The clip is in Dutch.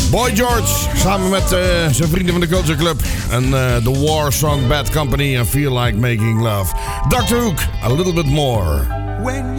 Boy George, samen met zijn vrienden van de Culture Club. En The War Song Bad Company en Feel Like Making Love. Dr. Hook, A Little Bit More.